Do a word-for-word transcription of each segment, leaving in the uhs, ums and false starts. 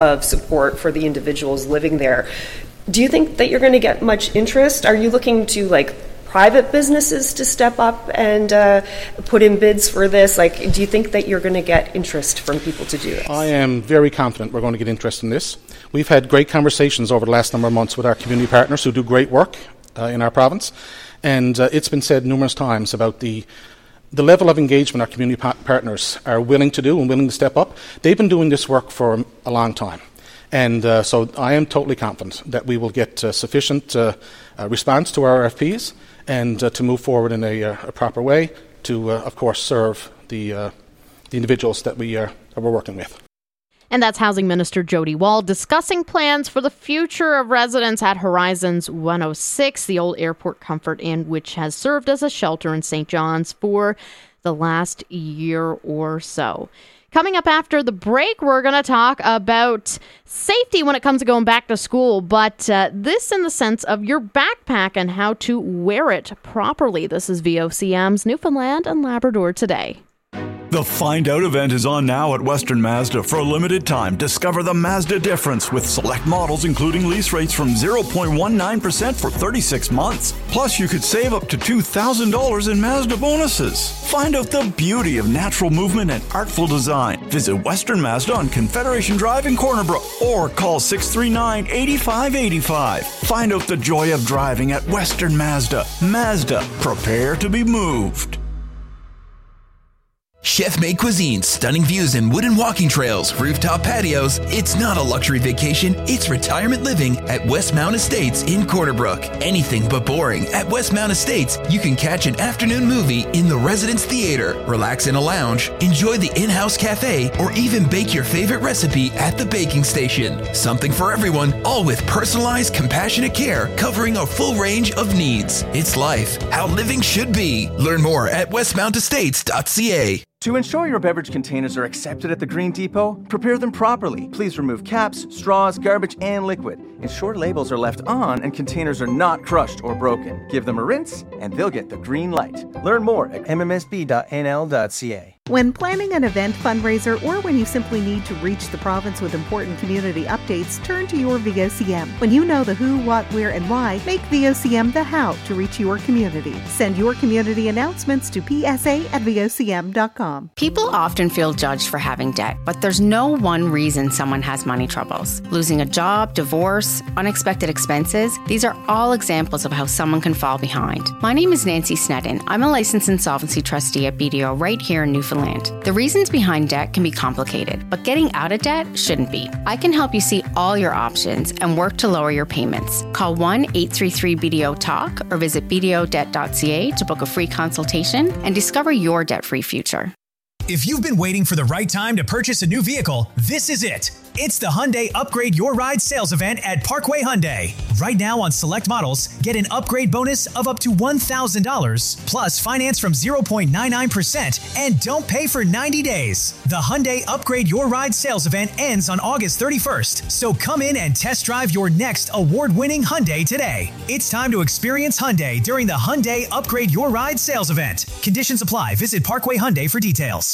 of support for the individuals living there. Do you think that you're going to get much interest? Are you looking to like private businesses to step up and uh, put in bids for this? Like, do you think that you're going to get interest from people to do this? I am very confident we're going to get interest in this. We've had great conversations over the last number of months with our community partners who do great work uh, in our province, and uh, it's been said numerous times about the the level of engagement our community pa- partners are willing to do and willing to step up. They've been doing this work for a long time. And uh, so I am totally confident that we will get uh, sufficient uh, uh, response to our R F Ps and uh, to move forward in a, uh, a proper way to, uh, of course, serve the uh, the individuals that we are that we're working with. And that's Housing Minister Jody Wall discussing plans for the future of residents at Horizons one oh six, the old Airport Comfort Inn, which has served as a shelter in Saint John's for the last year or so. Coming up after the break, we're going to talk about safety when it comes to going back to school, but uh, this in the sense of your backpack and how to wear it properly. This is V O C M's Newfoundland and Labrador Today. The Find Out event is on now at Western Mazda for a limited time. Discover the Mazda difference with select models, including lease rates from zero point one nine percent for thirty-six months. Plus, you could save up to two thousand dollars in Mazda bonuses. Find out the beauty of natural movement and artful design. Visit Western Mazda on Confederation Drive in Corner Brook or call six three nine, eight five eight five. Find out the joy of driving at Western Mazda. Mazda, prepare to be moved. Chef-made cuisines, stunning views and wooden walking trails, rooftop patios. It's not a luxury vacation, it's retirement living at Westmount Estates in Corner Brook. Anything but boring. At Westmount Estates, you can catch an afternoon movie in the Residence Theater, relax in a lounge, enjoy the in-house cafe, or even bake your favorite recipe at the baking station. Something for everyone, all with personalized, compassionate care covering a full range of needs. It's life, how living should be. Learn more at westmount estates dot c a. To ensure your beverage containers are accepted at the Green Depot, prepare them properly. Please remove caps, straws, garbage, and liquid. Ensure labels are left on and containers are not crushed or broken. Give them a rinse, and they'll get the green light. Learn more at m m s b dot n l dot c a. When planning an event, fundraiser, or when you simply need to reach the province with important community updates, turn to your V O C M. When you know the who, what, where, and why, make V O C M the how to reach your community. Send your community announcements to p s a at v o c m dot com. People often feel judged for having debt, but there's no one reason someone has money troubles. Losing a job, divorce, unexpected expenses, these are all examples of how someone can fall behind. My name is Nancy Sneddon. I'm a licensed insolvency trustee at B D O right here in Newfoundland. The reasons behind debt can be complicated, but getting out of debt shouldn't be. I can help you see all your options and work to lower your payments. Call one eight three three B D O talk or visit b d o debt dot c a to book a free consultation and discover your debt-free future. If you've been waiting for the right time to purchase a new vehicle, this is it. It's the Hyundai Upgrade Your Ride sales event at Parkway Hyundai. Right now on select models, get an upgrade bonus of up to one thousand dollars, plus finance from zero point nine nine percent, and don't pay for ninety days. The Hyundai Upgrade Your Ride sales event ends on August thirty-first, so come in and test drive your next award-winning Hyundai today. It's time to experience Hyundai during the Hyundai Upgrade Your Ride sales event. Conditions apply. Visit Parkway Hyundai for details.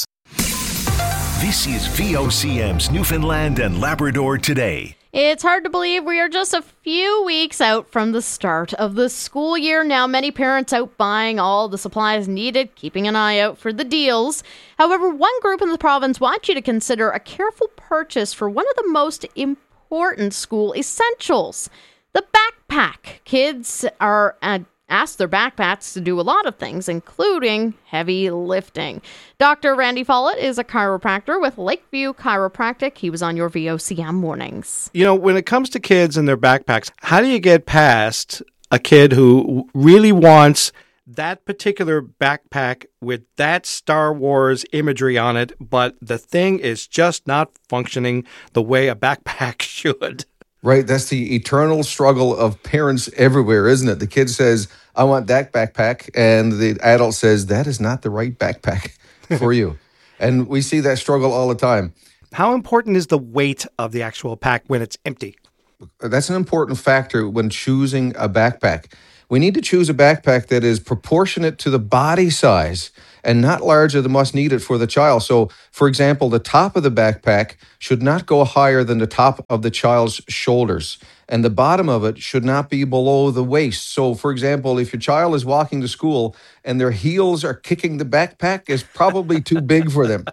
This is V O C M's Newfoundland and Labrador Today. It's hard to believe we are just a few weeks out from the start of the school year. Now, many parents out buying all the supplies needed, keeping an eye out for the deals. However, one group in the province wants you to consider a careful purchase for one of the most important school essentials, the backpack. Kids are uh, asked their backpacks to do a lot of things, including heavy lifting. Doctor Randy Follett is a chiropractor with Lakeview Chiropractic. He was on your V O C M mornings. You know, when it comes to kids and their backpacks, how do you get past a kid who really wants that particular backpack with that Star Wars imagery on it, but the thing is just not functioning the way a backpack should? Right, that's the eternal struggle of parents everywhere, isn't it? The kid says, I want that backpack, and the adult says, that is not the right backpack for you. And we see that struggle all the time. How important is the weight of the actual pack when it's empty? That's an important factor when choosing a backpack. We need to choose a backpack that is proportionate to the body size and not larger than what's needed for the child. So, for example, the top of the backpack should not go higher than the top of the child's shoulders, and the bottom of it should not be below the waist. So, for example, if your child is walking to school and their heels are kicking the backpack, it's probably too big for them.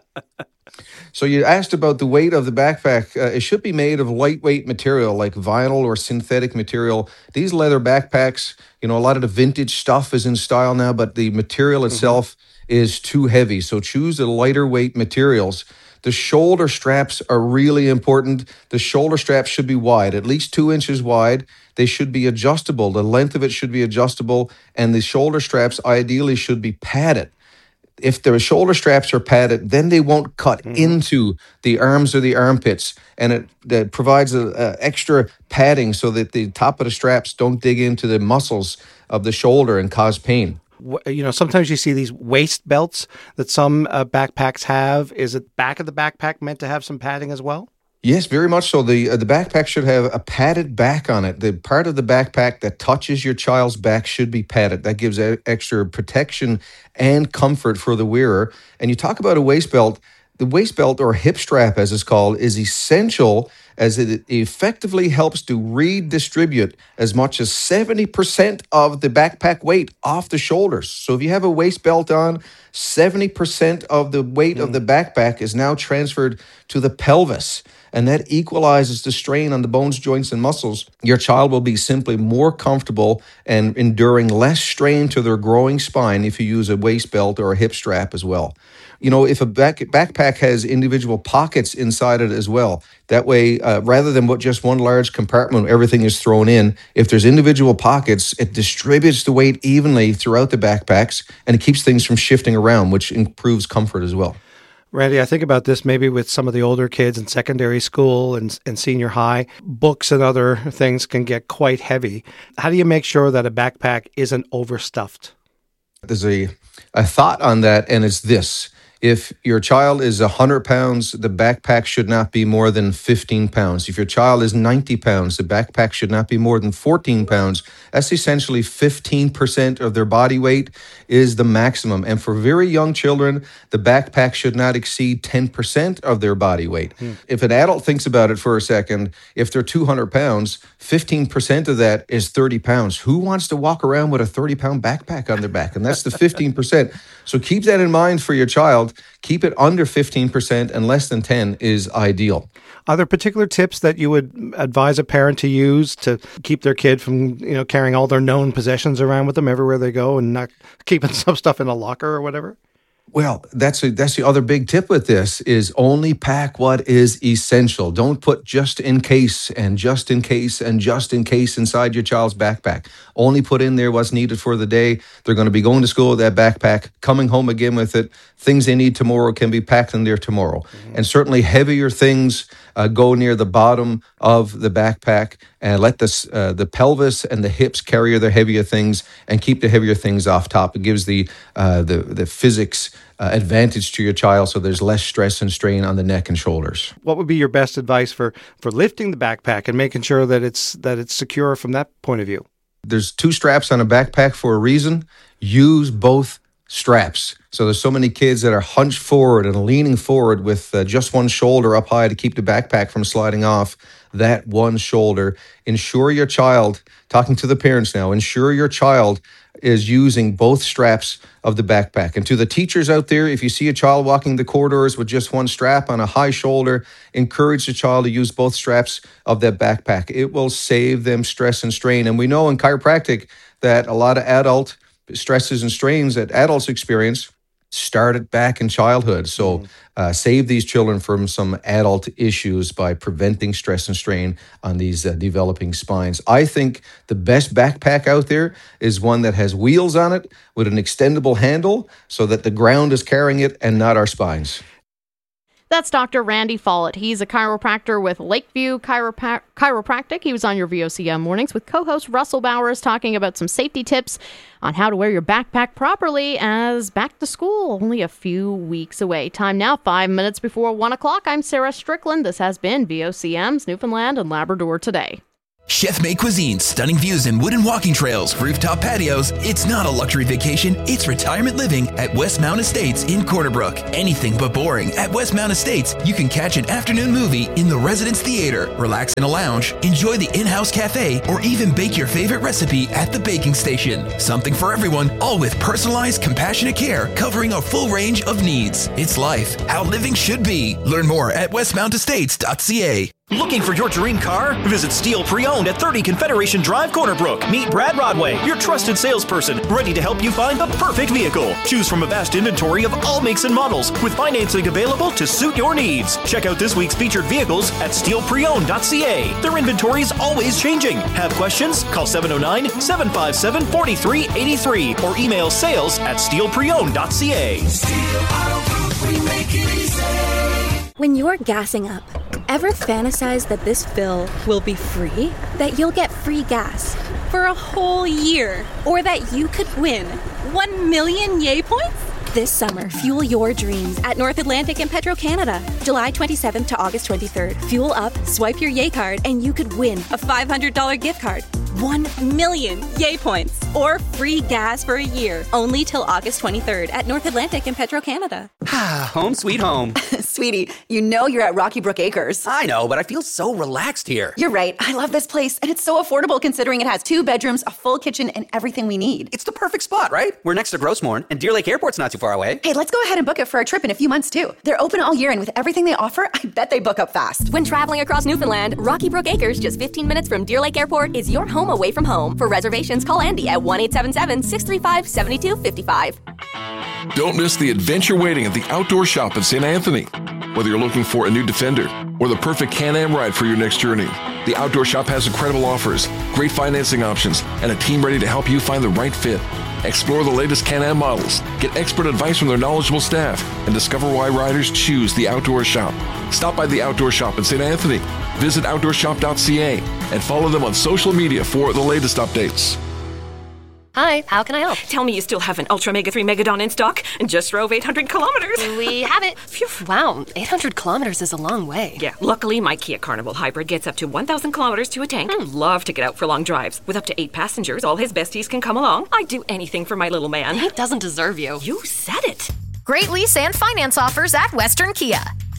So you asked about the weight of the backpack. Uh, it should be made of lightweight material like vinyl or synthetic material. These leather backpacks, you know, a lot of the vintage stuff is in style now, but the material itself mm-hmm. is too heavy. So choose the lighter weight materials. The shoulder straps are really important. The shoulder straps should be wide, at least two inches wide. They should be adjustable. The length of it should be adjustable, and the shoulder straps ideally should be padded. If the shoulder straps are padded, then they won't cut mm-hmm. into the arms or the armpits, and it, it provides a, a extra padding so that the top of the straps don't dig into the muscles of the shoulder and cause pain. You know, sometimes you see these waist belts that some uh, backpacks have. Is it back of the backpack meant to have some padding as well? Yes, very much so. The uh, the backpack should have a padded back on it. The part of the backpack that touches your child's back should be padded. That gives a, extra protection and comfort for the wearer. And you talk about a waist belt. The waist belt, or hip strap as it's called, is essential as it effectively helps to redistribute as much as seventy percent of the backpack weight off the shoulders. So if you have a waist belt on, seventy percent of the weight mm. of the backpack is now transferred to the pelvis. And that equalizes the strain on the bones, joints, and muscles. Your child will be simply more comfortable and enduring less strain to their growing spine if you use a waist belt or a hip strap as well. You know, if a back, backpack has individual pockets inside it as well, that way, uh, rather than what just one large compartment, everything is thrown in, if there's individual pockets, it distributes the weight evenly throughout the backpacks, and it keeps things from shifting around, which improves comfort as well. Randy, I think about this maybe with some of the older kids in secondary school and, and senior high. Books and other things can get quite heavy. How do you make sure that a backpack isn't overstuffed? There's a, a thought on that, and it's this. If your child is one hundred pounds, the backpack should not be more than fifteen pounds. If your child is ninety pounds, the backpack should not be more than fourteen pounds. That's essentially fifteen percent of their body weight is the maximum. And for very young children, the backpack should not exceed ten percent of their body weight. Hmm. If an adult thinks about it for a second, if they're two hundred pounds, fifteen percent of that is thirty pounds. Who wants to walk around with a thirty pound backpack on their back? And that's the fifteen percent. So keep that in mind for your child. Keep it under fifteen percent, and less than ten is ideal. Are there particular tips that you would advise a parent to use to keep their kid from, you know, carrying all their known possessions around with them everywhere they go and not keeping some stuff in a locker or whatever? Well, that's a, that's the other big tip with this is only pack what is essential. Don't put just in case and just in case and just in case inside your child's backpack. Only put in there what's needed for the day. They're going to be going to school with that backpack, coming home again with it. Things they need tomorrow can be packed in there tomorrow. Mm-hmm. And certainly heavier things uh, go near the bottom of the backpack, and let the, uh, the pelvis and the hips carry the heavier things and keep the heavier things off top. It gives the, uh, the, the physics Uh, advantage to your child, so there's less stress and strain on the neck and shoulders. What would be your best advice for for lifting the backpack and making sure that it's that it's secure from that point of view? There's two straps on a backpack for a reason. Use both straps. So there's so many kids that are hunched forward and leaning forward with uh, just one shoulder up high to keep the backpack from sliding off. That one shoulder. Ensure your child, talking to the parents now, ensure your child is using both straps of the backpack. And to the teachers out there, if you see a child walking the corridors with just one strap on a high shoulder, encourage the child to use both straps of that backpack. It will save them stress and strain. And we know in chiropractic that a lot of adult stresses and strains that adults experience started back in childhood. So uh, save these children from some adult issues by preventing stress and strain on these uh, developing spines. I think the best backpack out there is one that has wheels on it with an extendable handle so that the ground is carrying it and not our spines. That's Doctor Randy Follett. He's a chiropractor with Lakeview Chiropa- Chiropractic. He was on your V O C M Mornings with co-host Russell Bowers talking about some safety tips on how to wear your backpack properly as back to school only a few weeks away. Time now, five minutes before one o'clock. I'm Sarah Strickland. This has been V O C M's Newfoundland and Labrador Today. Chef-made cuisine, stunning views and wooden walking trails, rooftop patios. It's not a luxury vacation, it's retirement living at Westmount Estates in Corner Brook. Anything but boring. At Westmount Estates, you can catch an afternoon movie in the Residence Theater, relax in a lounge, enjoy the in-house cafe, or even bake your favorite recipe at the baking station. Something for everyone, all with personalized, compassionate care, covering a full range of needs. It's life, how living should be. Learn more at westmount estates dot c a. Looking for your dream car? Visit Steel Pre-Owned at thirty Confederation Drive, Corner Brook. Meet Brad Rodway, your trusted salesperson, ready to help you find the perfect vehicle. Choose from a vast inventory of all makes and models, with financing available to suit your needs. Check out this week's featured vehicles at steel pre owned dot c a. Their inventory is always changing. Have questions? Call seven oh nine, seven five seven, four three eight three or email sales at steel pre owned dot c a. Steel Auto Group, we make it easy. When you're gassing up, ever fantasize that this fill will be free? That you'll get free gas for a whole year? Or that you could win one million Yay points? This summer, fuel your dreams at North Atlantic and Petro-Canada. July twenty-seventh to August twenty-third. Fuel up, swipe your Yay card, and you could win a five hundred dollars gift card. one million Yay points. Or free gas for a year. Only till August twenty-third at North Atlantic and Petro-Canada. Home sweet home. Sweetie, you know you're at Rocky Brook Acres. I know, but I feel so relaxed here. You're right. I love this place, and it's so affordable considering it has two bedrooms, a full kitchen, and everything we need. It's the perfect spot, right? We're next to Grossmorn, and Deer Lake Airport's not too far away. Hey, let's go ahead and book it for a trip in a few months, too. They're open all year, and with everything they offer, I bet they book up fast. When traveling across Newfoundland, Rocky Brook Acres, just fifteen minutes from Deer Lake Airport, is your home away from home. For reservations, call Andy at one eight seven seven, six three five, seven two five five. Don't miss the adventure waiting at the Outdoor Shop in Saint Anthony. Whether you're looking for a new Defender or the perfect Can-Am ride for your next journey, the Outdoor Shop has incredible offers, great financing options, and a team ready to help you find the right fit. Explore the latest Can-Am models, get expert advice from their knowledgeable staff, and discover why riders choose the Outdoor Shop. Stop by the Outdoor Shop in Saint Anthony, visit outdoor shop dot c a, and follow them on social media for the latest updates. Hi, how can I help? Tell me you still have an Ultra Mega three Megadon in stock and just drove eight hundred kilometers. We have it. Phew, wow, eight hundred kilometers is a long way. Yeah, luckily my Kia Carnival Hybrid gets up to one thousand kilometers to a tank. Mm. Love to get out for long drives. With up to eight passengers, all his besties can come along. I'd do anything for my little man. He doesn't deserve you. You said it. Great lease and finance offers at Western Kia.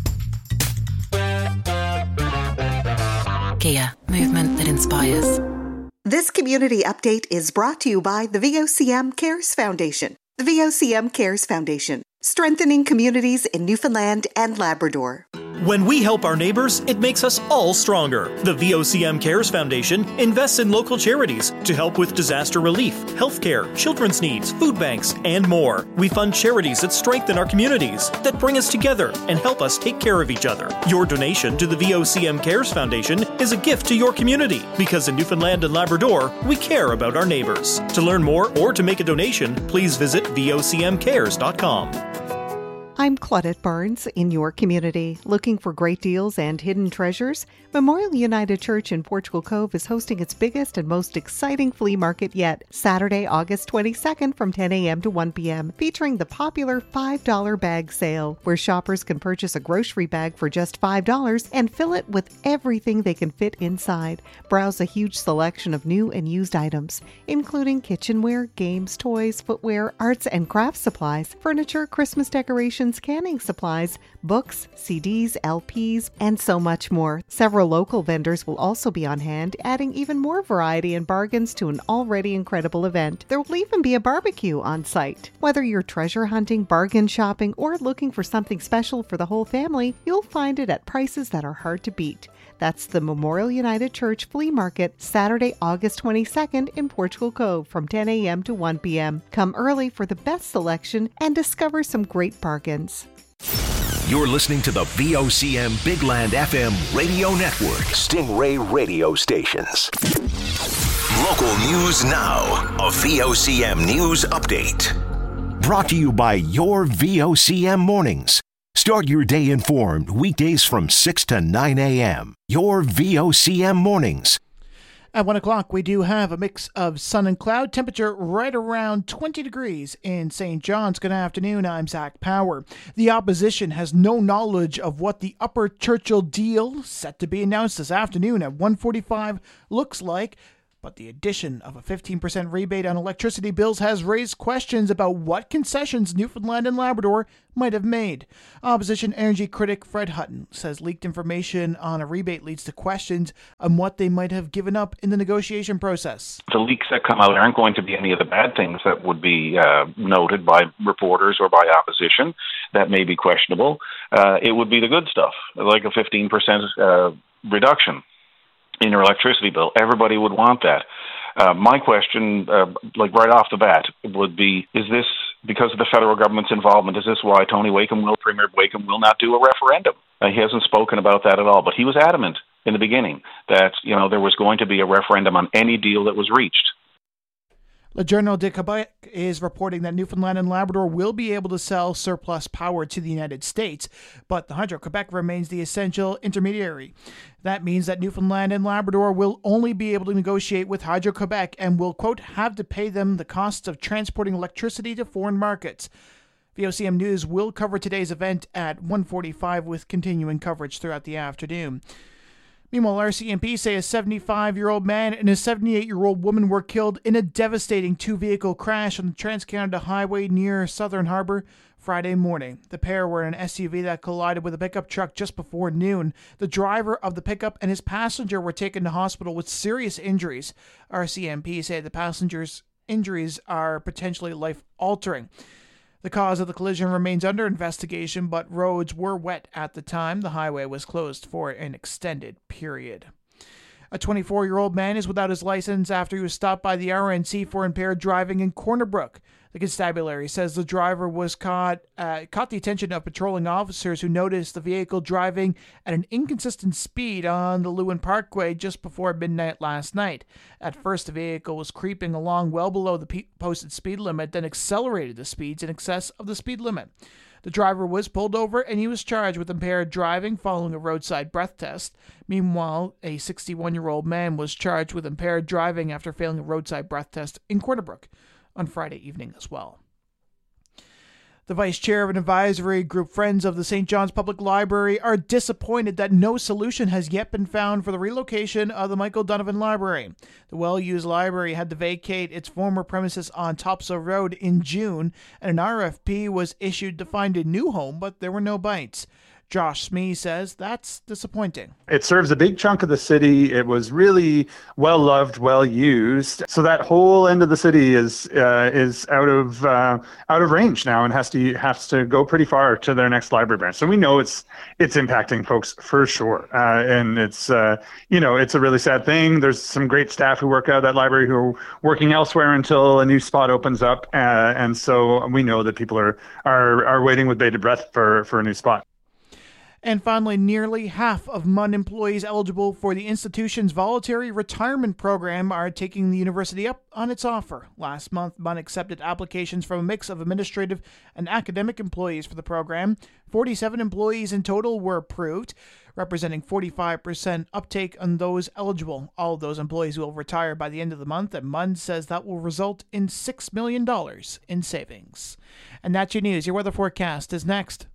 Kia, movement that inspires. This community update is brought to you by the V O C M Cares Foundation. The V O C M Cares Foundation, strengthening communities in Newfoundland and Labrador. When we help our neighbors, it makes us all stronger. The V O C M Cares Foundation invests in local charities to help with disaster relief, healthcare, children's needs, food banks, and more. We fund charities that strengthen our communities, that bring us together and help us take care of each other. Your donation to the V O C M Cares Foundation is a gift to your community, because in Newfoundland and Labrador, we care about our neighbors. To learn more or to make a donation, please visit v o c m cares dot com. I'm Claudette Barnes in your community. Looking for great deals and hidden treasures? Memorial United Church in Portugal Cove is hosting its biggest and most exciting flea market yet, Saturday, August twenty-second from ten a.m. to one p.m., featuring the popular five dollar bag sale, where shoppers can purchase a grocery bag for just five dollars and fill it with everything they can fit inside. Browse a huge selection of new and used items, including kitchenware, games, toys, footwear, arts and crafts supplies, furniture, Christmas decorations, canning supplies, books, C Ds, L Ps, and so much more. Several local vendors will also be on hand, adding even more variety and bargains to an already incredible event. There will even be a barbecue on site. Whether you're treasure hunting, bargain shopping, or looking for something special for the whole family, you'll find it at prices that are hard to beat. That's the Memorial United Church Flea Market, Saturday, August twenty-second in Portugal Cove from ten a.m. to one p.m. Come early for the best selection and discover some great bargains. You're listening to the V O C M Big Land F M radio network. Stingray radio stations. Local news now. A V O C M news update. Brought to you by your V O C M mornings. Start your day informed weekdays from six to nine a.m. Your V O C M mornings. At one o'clock, we do have a mix of sun and cloud. Temperature right around twenty degrees in Saint John's. Good afternoon. I'm Zach Power. The opposition has no knowledge of what the Upper Churchill deal, set to be announced this afternoon at one forty-five, looks like. But the addition of a fifteen percent rebate on electricity bills has raised questions about what concessions Newfoundland and Labrador might have made. Opposition energy critic Fred Hutton says leaked information on a rebate leads to questions on what they might have given up in the negotiation process. The leaks that come out aren't going to be any of the bad things that would be uh, noted by reporters or by opposition. That may be questionable. Uh, it would be the good stuff, like a fifteen percent uh, reduction in your electricity bill. Everybody would want that. Uh, my question, uh, like right off the bat, would be, is this because of the federal government's involvement? Is this why Tony Wakeham will, Premier Wakeham will not do a referendum? Uh, he hasn't spoken about that at all, but he was adamant in the beginning that, you know, there was going to be a referendum on any deal that was reached. Le Journal de Quebec is reporting that Newfoundland and Labrador will be able to sell surplus power to the United States, but the Hydro-Quebec remains the essential intermediary. That means that Newfoundland and Labrador will only be able to negotiate with Hydro-Quebec and will, quote, have to pay them the costs of transporting electricity to foreign markets. V O C M News will cover today's event at one forty-five with continuing coverage throughout the afternoon. Meanwhile, R C M P say a seventy-five-year-old man and a seventy-eight-year-old woman were killed in a devastating two-vehicle crash on the Trans-Canada Highway near Southern Harbour Friday morning. The pair were in an S U V that collided with a pickup truck just before noon. The driver of the pickup and his passenger were taken to hospital with serious injuries. R C M P say the passenger's injuries are potentially life-altering. The cause of the collision remains under investigation, but roads were wet at the time. The highway was closed for an extended period. A twenty-four-year-old man is without his license after he was stopped by the R N C for impaired driving in Corner Brook. The constabulary says the driver was caught uh, caught the attention of patrolling officers who noticed the vehicle driving at an inconsistent speed on the Lewin Parkway just before midnight last night. At first, the vehicle was creeping along well below the pe- posted speed limit, then accelerated the speeds in excess of the speed limit. The driver was pulled over and he was charged with impaired driving following a roadside breath test. Meanwhile, a sixty-one-year-old man was charged with impaired driving after failing a roadside breath test in Corner Brook on Friday evening as well. The vice chair of an advisory group, Friends of the Saint John's Public Library, are disappointed that no solution has yet been found for the relocation of the Michael Donovan Library. The well-used library had to vacate its former premises on Topsail Road in June, and an R F P was issued to find a new home, but there were no bites. Josh Smee says that's disappointing. It serves a big chunk of the city. It was really well loved, well used. So that whole end of the city is uh, is out of uh, out of range now and has to has to go pretty far to their next library branch. So we know it's it's impacting folks for sure, uh, and it's uh, you know it's a really sad thing. There's some great staff who work out of that library who are working elsewhere until a new spot opens up, uh, and so we know that people are are are waiting with bated breath for for a new spot. And finally, nearly half of M U N employees eligible for the institution's voluntary retirement program are taking the university up on its offer. Last month, M U N accepted applications from a mix of administrative and academic employees for the program. forty-seven employees in total were approved, representing forty-five percent uptake on those eligible. All of those employees will retire by the end of the month, and M U N says that will result in six million dollars in savings. And that's your news. Your weather forecast is next.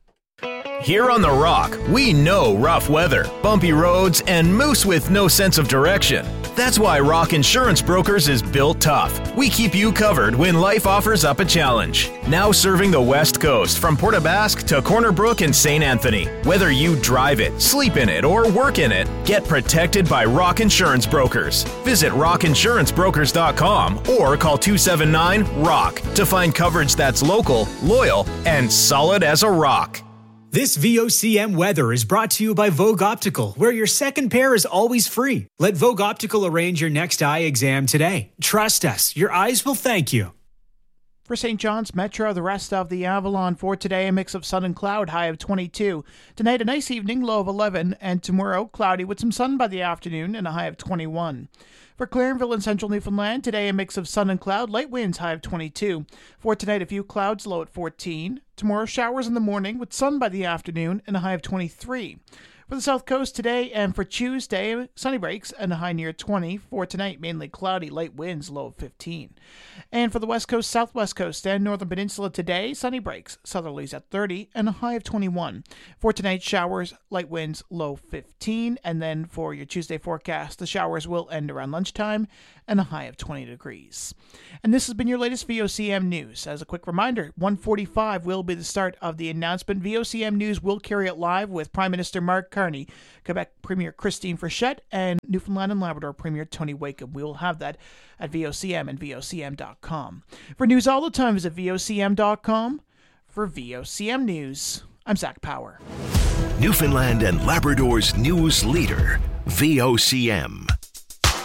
Here on The Rock, we know rough weather, bumpy roads, and moose with no sense of direction. That's why Rock Insurance Brokers is built tough. We keep you covered when life offers up a challenge. Now serving the West Coast from Port aux Basques to Corner Brook and Saint Anthony. Whether you drive it, sleep in it, or work in it, get protected by Rock Insurance Brokers. Visit rock insurance brokers dot com or call two seven nine ROCK to find coverage that's local, loyal, and solid as a rock. This V O C M weather is brought to you by Vogue Optical, where your second pair is always free. Let Vogue Optical arrange your next eye exam today. Trust us, your eyes will thank you. For Saint John's Metro, the rest of the Avalon for today, a mix of sun and cloud, high of twenty-two. Tonight, a nice evening, low of eleven, and tomorrow, cloudy with some sun by the afternoon and a high of twenty-one. For Clarenville and central Newfoundland, today a mix of sun and cloud, light winds, high of twenty-two. For tonight, a few clouds, low at fourteen. Tomorrow, showers in the morning with sun by the afternoon and a high of twenty-three. For the South Coast today and for Tuesday, sunny breaks and a high near twenty. For tonight, mainly cloudy, light winds, low of fifteen. And for the West Coast, Southwest Coast, and Northern Peninsula today, sunny breaks, southerlies at thirty and a high of twenty-one. For tonight, showers, light winds, low fifteen. And then for your Tuesday forecast, the showers will end around lunchtime and a high of twenty degrees. And this has been your latest V O C M News. As a quick reminder, one forty-five will be the start of the announcement. V O C M News will carry it live with Prime Minister Mark Carney, Quebec Premier Christine Frechette, and Newfoundland and Labrador Premier Tony Wakeham. We will have that at V O C M and V O C M dot com. For news all the time, visit V O C M dot com. For V O C M News, I'm Zach Power. Newfoundland and Labrador's news leader, V O C M.